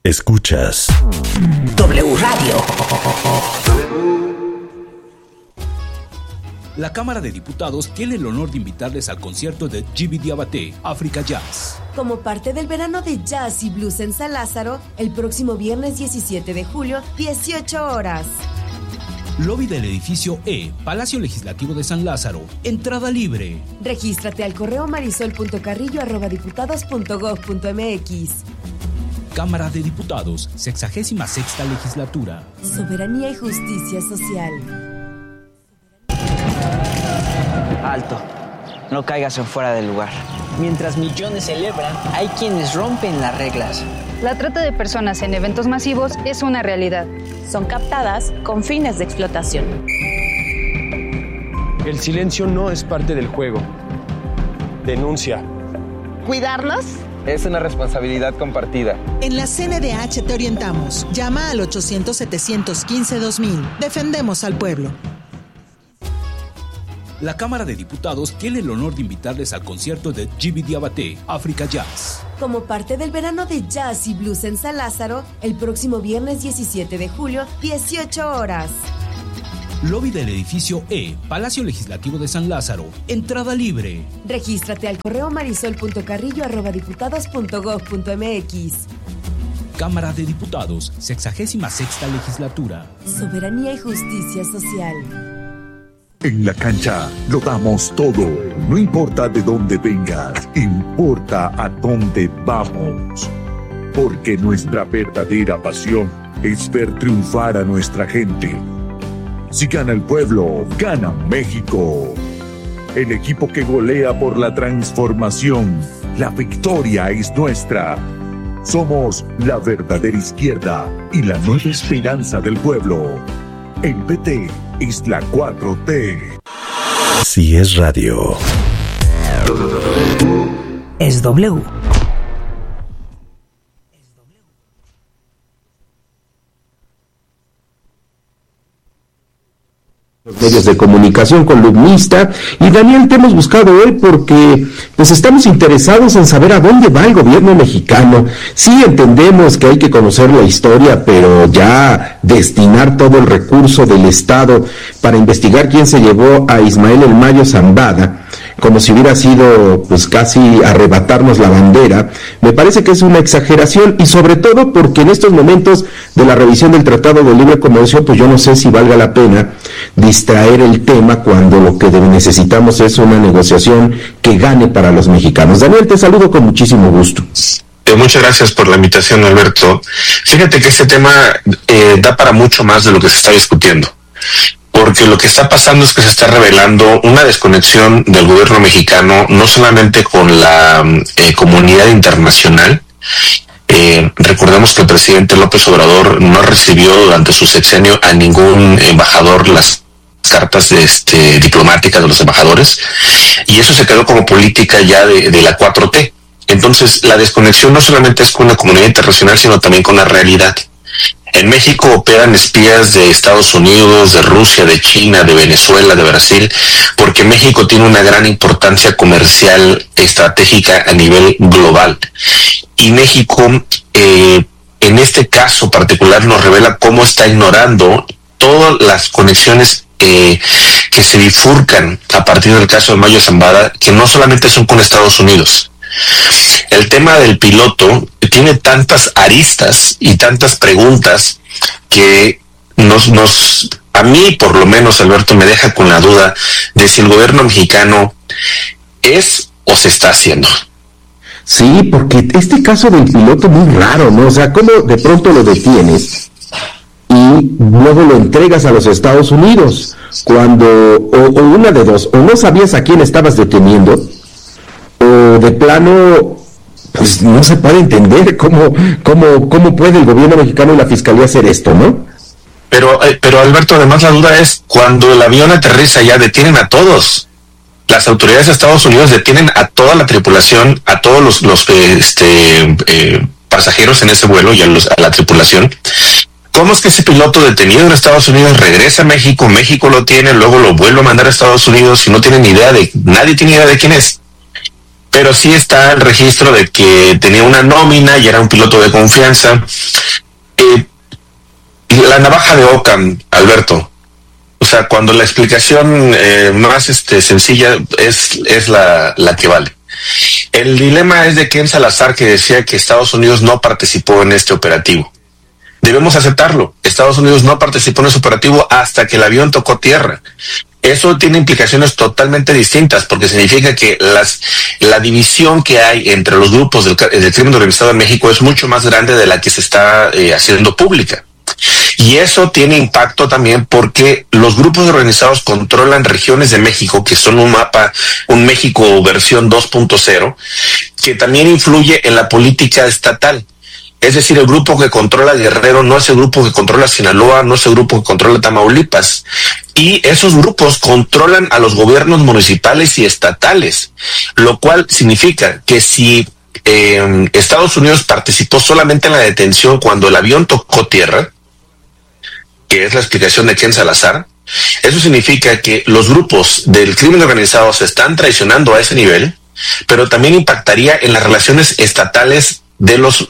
Escuchas W Radio. La Cámara de Diputados tiene el honor de invitarles al concierto de Djiby Diabaté, Africa Jazz. Como parte del verano de jazz y blues en San Lázaro, el próximo viernes 17 de julio, 18 horas. Lobby del edificio E, Palacio Legislativo de San Lázaro. Entrada libre. Regístrate al correo marisol.carrillo@diputados.gov.mx. Cámara de Diputados, 66ª Legislatura. Soberanía y justicia social. Alto, no caigas en fuera del lugar. Mientras millones celebran, hay quienes rompen las reglas. La trata de personas en eventos masivos es una realidad. Son captadas con fines de explotación. El silencio no es parte del juego. Denuncia. ¿Cuidarnos? Es una responsabilidad compartida. En la CNDH te orientamos. Llama al 800-715-2000. Defendemos al pueblo. La Cámara de Diputados tiene el honor de invitarles al concierto de Djiby Diabaté, Africa Jazz. Como parte del verano de jazz y blues en San Lázaro, el próximo viernes 17 de julio, 18 horas. Lobby del edificio E, Palacio Legislativo de San Lázaro. Entrada libre. Regístrate al correo marisol.carrillo@diputados.gov.mx. Cámara de Diputados, 66ª Legislatura. Soberanía y justicia social. En la cancha lo damos todo. No importa de dónde vengas, importa a dónde vamos. Porque nuestra verdadera pasión es ver triunfar a nuestra gente. Si gana el pueblo, gana México. El equipo que golea por la transformación. La victoria es nuestra. Somos la verdadera izquierda y la nueva esperanza del pueblo. El PT es la 4T. Si es radio, Es W. Medios de comunicación, columnista. Y Daniel, te hemos buscado hoy porque pues estamos interesados en saber a dónde va el gobierno mexicano. Sí entendemos que hay que conocer la historia, pero ya destinar todo el recurso del Estado para investigar quién se llevó a Ismael El Mayo Zambada, como si hubiera sido pues casi arrebatarnos la bandera, me parece que es una exageración, y sobre todo porque en estos momentos de la revisión del Tratado de Libre Comercio, pues yo no sé si valga la pena distraer el tema cuando lo que necesitamos es una negociación que gane para los mexicanos. Daniel, te saludo con muchísimo gusto. Muchas gracias por la invitación, Alberto. Fíjate que este tema da para mucho más de lo que se está discutiendo, porque lo que está pasando es que se está revelando una desconexión del gobierno mexicano, no solamente con la comunidad internacional. Recordemos que el presidente López Obrador no recibió durante su sexenio a ningún embajador las cartas diplomáticas de los embajadores, y eso se quedó como política ya de la 4T. Entonces, la desconexión no solamente es con la comunidad internacional, sino también con la realidad. En México operan espías de Estados Unidos, de Rusia, de China, de Venezuela, de Brasil, porque México tiene una gran importancia comercial estratégica a nivel global. Y México, en este caso particular, nos revela cómo está ignorando todas las conexiones que se bifurcan a partir del caso de Mayo Zambada, que no solamente son con Estados Unidos. El tema del piloto tiene tantas aristas y tantas preguntas que a mí por lo menos, Alberto, me deja con la duda de si el gobierno mexicano es o se está haciendo. Sí, porque este caso del piloto muy raro, ¿no? O sea, ¿cómo de pronto lo detienes y luego lo entregas a los Estados Unidos? Cuando, o una de dos, o no sabías a quién estabas deteniendo, o de plano, pues no se puede entender cómo puede el gobierno mexicano y la fiscalía hacer esto, ¿no? Pero Alberto, además la duda es, cuando el avión aterriza ya detienen a todos. Las autoridades de Estados Unidos detienen a toda la tripulación, a todos los pasajeros en ese vuelo y a la tripulación. ¿Cómo es que ese piloto detenido en Estados Unidos regresa a México, México lo tiene, luego lo vuelve a mandar a Estados Unidos y nadie tiene idea de quién es? Pero sí está el registro de que tenía una nómina y era un piloto de confianza. la navaja de Occam, Alberto. O sea, cuando la explicación más sencilla es la que vale. El dilema es de Ken Salazar, que decía que Estados Unidos no participó en este operativo. Debemos aceptarlo. Estados Unidos no participó en ese operativo hasta que el avión tocó tierra. Eso tiene implicaciones totalmente distintas, porque significa que la división que hay entre los grupos del crimen organizado en México es mucho más grande de la que se está haciendo pública. Y eso tiene impacto también porque los grupos organizados controlan regiones de México que son un México versión 2.0, que también influye en la política estatal. Es decir, el grupo que controla Guerrero no es el grupo que controla Sinaloa, no es el grupo que controla Tamaulipas. Y esos grupos controlan a los gobiernos municipales y estatales, lo cual significa que si Estados Unidos participó solamente en la detención cuando el avión tocó tierra, que es la explicación de Ken Salazar, eso significa que los grupos del crimen organizado se están traicionando a ese nivel, pero también impactaría en las relaciones estatales de los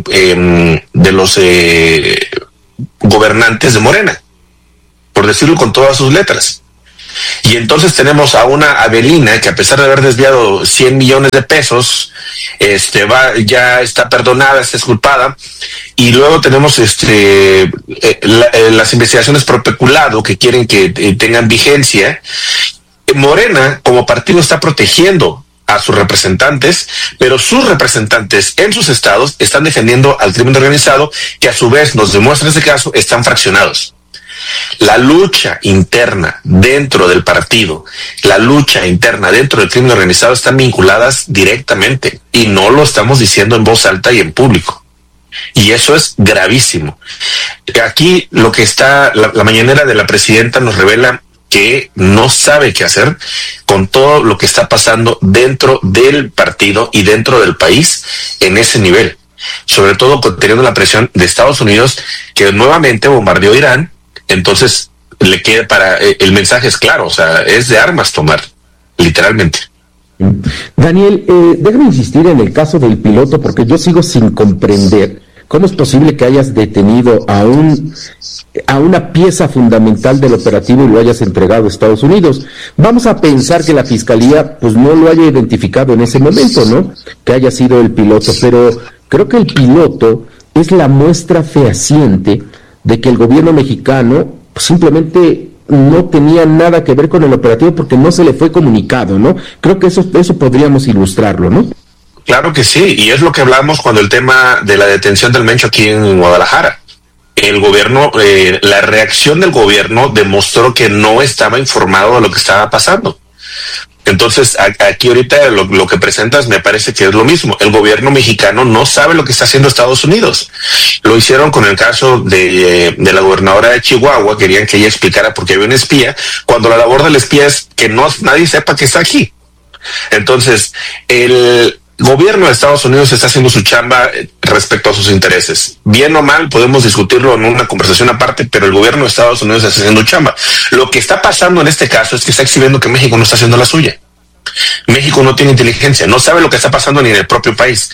gobernantes de Morena, por decirlo con todas sus letras. Y entonces tenemos a una Avelina que, a pesar de haber desviado 100 millones de pesos, ya está perdonada, está exculpada. Y luego tenemos las investigaciones por peculado que quieren que tengan vigencia. Morena, como partido, está protegiendo a sus representantes, pero sus representantes en sus estados están defendiendo al crimen organizado, que a su vez nos demuestra en este caso están fraccionados. La lucha interna dentro del partido, la lucha interna dentro del crimen organizado están vinculadas directamente, y no lo estamos diciendo en voz alta y en público. Y eso es gravísimo. Aquí lo que está, la mañanera de la presidenta nos revela que no sabe qué hacer con todo lo que está pasando dentro del partido y dentro del país en ese nivel. Sobre todo teniendo la presión de Estados Unidos, que nuevamente bombardeó Irán. Entonces le queda el mensaje es claro, o sea, es de armas tomar, literalmente. Daniel, déjame insistir en el caso del piloto, porque yo sigo sin comprender cómo es posible que hayas detenido a una pieza fundamental del operativo y lo hayas entregado a Estados Unidos. Vamos a pensar que la fiscalía pues no lo haya identificado en ese momento, ¿no? Que haya sido el piloto, pero creo que el piloto es la muestra fehaciente de que el gobierno mexicano pues, simplemente no tenía nada que ver con el operativo porque no se le fue comunicado, ¿no? Creo que eso podríamos ilustrarlo, ¿no? Claro que sí, y es lo que hablamos cuando el tema de la detención del Mencho aquí en Guadalajara. El gobierno, la reacción del gobierno demostró que no estaba informado de lo que estaba pasando. Entonces, aquí ahorita lo que presentas me parece que es lo mismo. El gobierno mexicano no sabe lo que está haciendo Estados Unidos. Lo hicieron con el caso de la gobernadora de Chihuahua. Querían que ella explicara por qué había un espía, cuando la labor del espía es que nadie sepa que está aquí. Entonces, el gobierno de Estados Unidos está haciendo su chamba respecto a sus intereses. Bien o mal, podemos discutirlo en una conversación aparte, pero el gobierno de Estados Unidos está haciendo chamba. Lo que está pasando en este caso es que está exhibiendo que México no está haciendo la suya. México no tiene inteligencia, no sabe lo que está pasando ni en el propio país.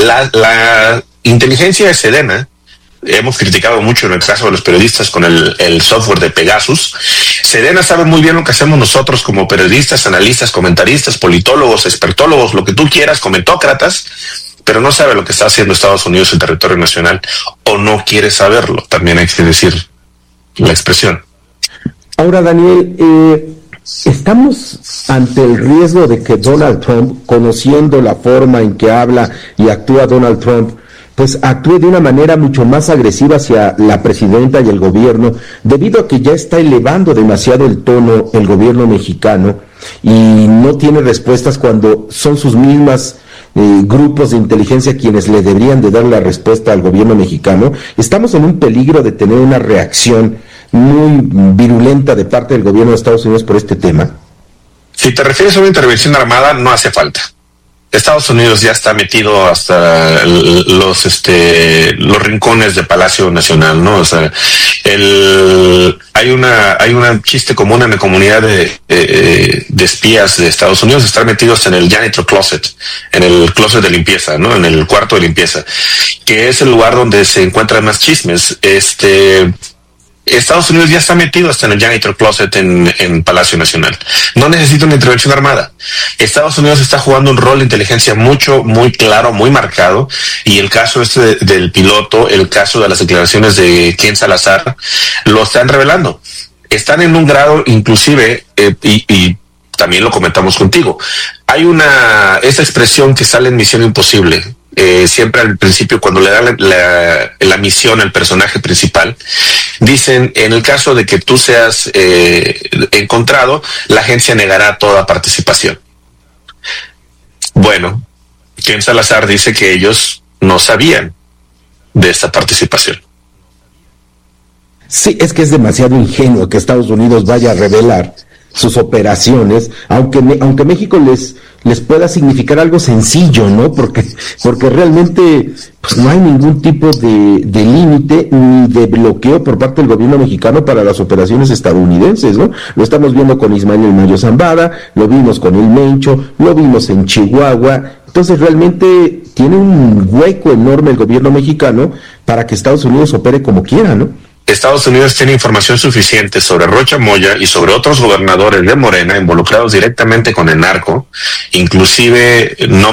La inteligencia de Sedena, hemos criticado mucho en el caso de los periodistas con el software de Pegasus. Sedena sabe muy bien lo que hacemos nosotros como periodistas, analistas, comentaristas, politólogos, expertólogos, lo que tú quieras, comentócratas, pero no sabe lo que está haciendo Estados Unidos en territorio nacional, o no quiere saberlo, también hay que decir la expresión. Ahora, Daniel, ¿estamos ante el riesgo de que Donald Trump, conociendo la forma en que habla y actúa Donald Trump, pues actúe de una manera mucho más agresiva hacia la presidenta y el gobierno, debido a que ya está elevando demasiado el tono el gobierno mexicano y no tiene respuestas cuando son sus mismas grupos de inteligencia quienes le deberían de dar la respuesta al gobierno mexicano? ¿Estamos en un peligro de tener una reacción muy virulenta de parte del gobierno de Estados Unidos por este tema? Si te refieres a una intervención armada, no hace falta. Estados Unidos ya está metido hasta los rincones de Palacio Nacional, ¿no? O sea, hay una chiste común en la comunidad de espías de Estados Unidos, estar metidos en el janitor closet, en el closet de limpieza, ¿no? En el cuarto de limpieza. que es el lugar donde se encuentran más chismes. Estados Unidos ya está metido hasta en el janitor closet en Palacio Nacional. No necesita una intervención armada. Estados Unidos está jugando un rol de inteligencia muy claro, muy marcado, y el caso del piloto, el caso de las declaraciones de Ken Salazar, lo están revelando. Están en un grado, inclusive, y también lo comentamos contigo, hay esta expresión que sale en Misión Imposible. Siempre al principio, cuando le dan la misión al personaje principal, dicen, en el caso de que tú seas encontrado, la agencia negará toda participación. Bueno, Ken Salazar dice que ellos no sabían de esta participación. Sí, es que es demasiado ingenuo que Estados Unidos vaya a revelar sus operaciones, aunque México les pueda significar algo sencillo, ¿no? Porque realmente pues no hay ningún tipo de límite ni de bloqueo por parte del gobierno mexicano para las operaciones estadounidenses, ¿no? Lo estamos viendo con Ismael El Mayo Zambada, lo vimos con el Mencho, lo vimos en Chihuahua. Entonces realmente tiene un hueco enorme el gobierno mexicano para que Estados Unidos opere como quiera, ¿no? Estados Unidos tiene información suficiente sobre Rocha Moya y sobre otros gobernadores de Morena involucrados directamente con el narco, inclusive no